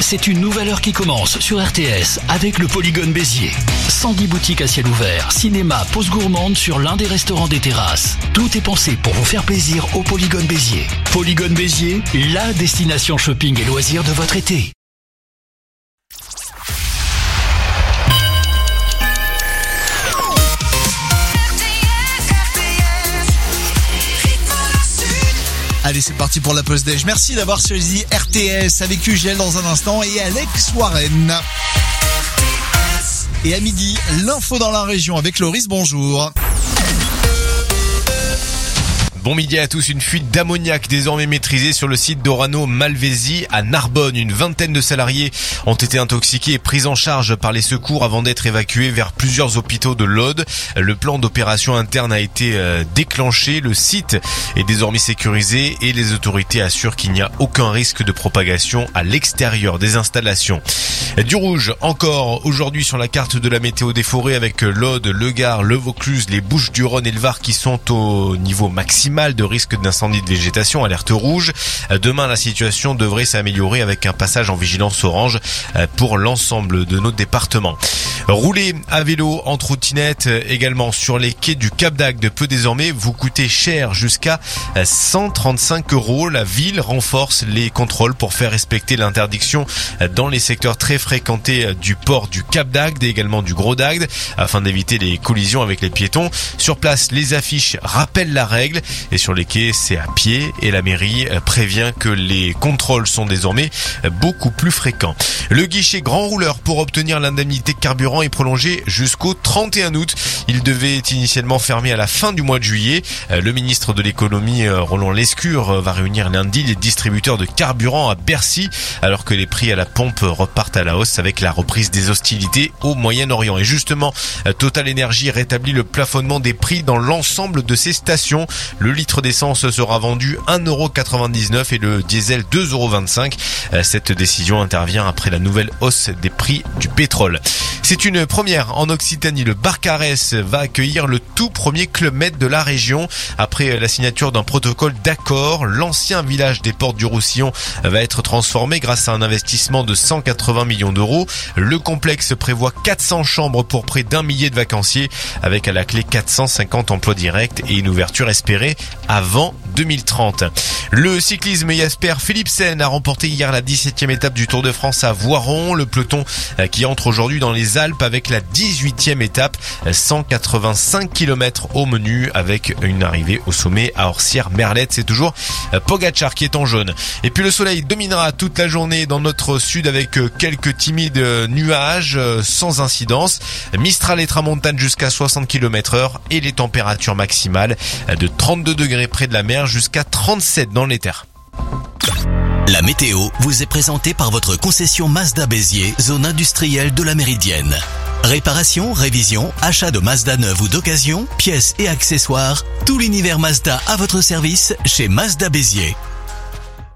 c'est une nouvelle heure qui commence sur RTS avec le Polygone Béziers. 110 boutiques à ciel ouvert, cinéma, pause gourmande sur l'un des restaurants des terrasses. Tout est pensé pour vous faire plaisir au Polygone Béziers. Polygone Béziers, la destination shopping et loisirs de votre été. Allez, c'est parti pour la pause déj. Merci d'avoir choisi RTS avec Ugel dans un instant et Alex Warren. Et à midi, l'info dans la région avec Loris, bonjour. Bon midi à tous, une fuite d'ammoniac désormais maîtrisée sur le site d'Orano Malvézy à Narbonne. Une vingtaine de salariés ont été intoxiqués et pris en charge par les secours avant d'être évacués vers plusieurs hôpitaux de l'Aude. Le plan d'opération interne a été déclenché, le site est désormais sécurisé et les autorités assurent qu'il n'y a aucun risque de propagation à l'extérieur des installations. Du rouge encore aujourd'hui sur la carte de la météo des forêts avec l'Aude, le Gard, le Vaucluse, les Bouches-du-Rhône et le Var qui sont au niveau maximal de risque d'incendie de végétation, alerte rouge. Demain, la situation devrait s'améliorer avec un passage en vigilance orange pour l'ensemble de nos départements. Rouler à vélo en trottinette également sur les quais du Cap d'Agde peut désormais vous coûter cher, jusqu'à 135 €. La ville renforce les contrôles pour faire respecter l'interdiction dans les secteurs très fréquentés du port du Cap d'Agde et également du Gros d'Agde afin d'éviter les collisions avec les piétons. Sur place, les affiches rappellent la règle et sur les quais, c'est à pied et la mairie prévient que les contrôles sont désormais beaucoup plus fréquents. Le guichet grand rouleur pour obtenir l'indemnité carburant est prolongé jusqu'au 31 août. Il devait initialement fermer à la fin du mois de juillet. Le ministre de l'économie, Roland Lescure, va réunir lundi les distributeurs de carburant à Bercy, alors que les prix à la pompe repartent à la hausse avec la reprise des hostilités au Moyen-Orient. Et justement, Total Energy rétablit le plafonnement des prix dans l'ensemble de ses stations. Le litre d'essence sera vendu 1,99 € et le diesel 2,25 €. Cette décision intervient après la nouvelle hausse des prix du pétrole. C'est une première en Occitanie. Le Barcarès va accueillir le tout premier Club Med de la région. Après la signature d'un protocole d'accord, l'ancien village des Portes du Roussillon va être transformé grâce à un investissement de 180 millions d'euros. Le complexe prévoit 400 chambres pour près d'1 millier de vacanciers, avec à la clé 450 emplois directs et une ouverture espérée avant 2030. Le cyclisme, Jasper Philipsen a remporté hier la 17e étape du Tour de France à Voiron. Le peloton qui entre aujourd'hui dans les Alpes avec la 18e étape, 185 km au menu avec une arrivée au sommet à Orsières-Merlette. C'est toujours Pogacar qui est en jaune. Et puis le soleil dominera toute la journée dans notre sud avec quelques timides nuages sans incidence. Mistral et tramontane jusqu'à 60 km/h et les températures maximales de 32 degrés près de la mer jusqu'à 37 dans les terres. La météo vous est présentée par votre concession Mazda Béziers, zone industrielle de la Méridienne. Réparation, révision, achat de Mazda neuve ou d'occasion, pièces et accessoires, tout l'univers Mazda à votre service chez Mazda Béziers.